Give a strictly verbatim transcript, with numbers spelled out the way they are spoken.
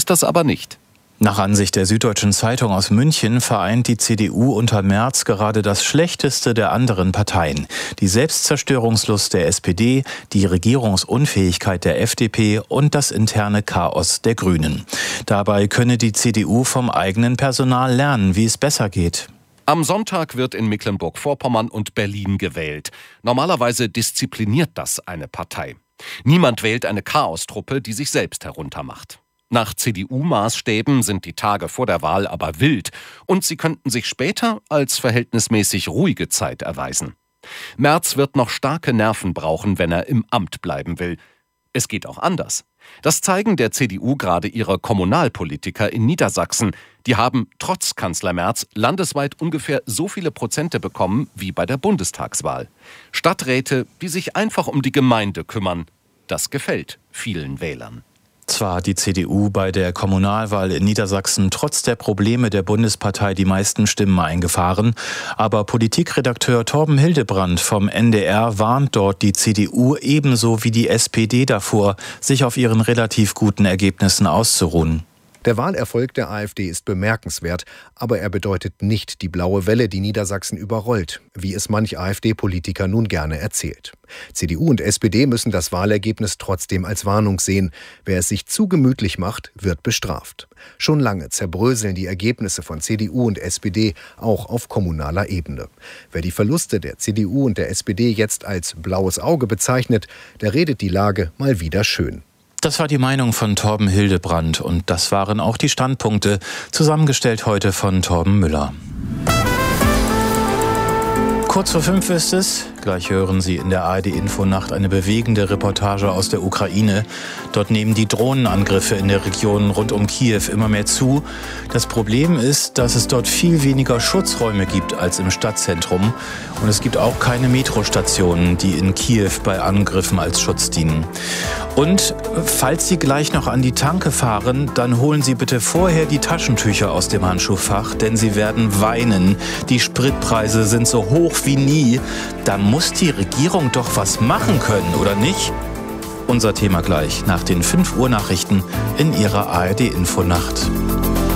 hilft das aber nicht. Nach Ansicht der Süddeutschen Zeitung aus München vereint die C D U unter Merz gerade das Schlechteste der anderen Parteien. Die Selbstzerstörungslust der S P D, die Regierungsunfähigkeit der F D P und das interne Chaos der Grünen. Dabei könne die C D U vom eigenen Personal lernen, wie es besser geht. Am Sonntag wird in Mecklenburg-Vorpommern und Berlin gewählt. Normalerweise diszipliniert das eine Partei. Niemand wählt eine Chaostruppe, die sich selbst heruntermacht. Nach C D U-Maßstäben sind die Tage vor der Wahl aber wild und sie könnten sich später als verhältnismäßig ruhige Zeit erweisen. Merz wird noch starke Nerven brauchen, wenn er im Amt bleiben will. Es geht auch anders. Das zeigen der C D U gerade ihre Kommunalpolitiker in Niedersachsen. Die haben trotz Kanzler Merz landesweit ungefähr so viele Prozente bekommen wie bei der Bundestagswahl. Stadträte, die sich einfach um die Gemeinde kümmern. Das gefällt vielen Wählern. Zwar hat die C D U bei der Kommunalwahl in Niedersachsen trotz der Probleme der Bundespartei die meisten Stimmen eingefahren, aber Politikredakteur Torben Hildebrand vom N D R warnt dort die C D U ebenso wie die S P D davor, sich auf ihren relativ guten Ergebnissen auszuruhen. Der Wahlerfolg der AfD ist bemerkenswert, aber er bedeutet nicht die blaue Welle, die Niedersachsen überrollt, wie es manch AfD-Politiker nun gerne erzählt. C D U und S P D müssen das Wahlergebnis trotzdem als Warnung sehen. Wer es sich zu gemütlich macht, wird bestraft. Schon lange zerbröseln die Ergebnisse von C D U und S P D auch auf kommunaler Ebene. Wer die Verluste der C D U und der S P D jetzt als blaues Auge bezeichnet, der redet die Lage mal wieder schön. Das war die Meinung von Torben Hildebrand und das waren auch die Standpunkte, zusammengestellt heute von Torben Müller. Kurz vor fünf ist es. Gleich hören Sie in der A R D-Infonacht eine bewegende Reportage aus der Ukraine. Dort nehmen die Drohnenangriffe in der Region rund um Kiew immer mehr zu. Das Problem ist, dass es dort viel weniger Schutzräume gibt als im Stadtzentrum. Und es gibt auch keine Metrostationen, die in Kiew bei Angriffen als Schutz dienen. Und falls Sie gleich noch an die Tanke fahren, dann holen Sie bitte vorher die Taschentücher aus dem Handschuhfach, denn Sie werden weinen. Die Spritpreise sind so hoch wie nie. Da muss die Regierung doch was machen können, oder nicht? Unser Thema gleich nach den fünf Uhr Nachrichten in Ihrer A R D-Infonacht.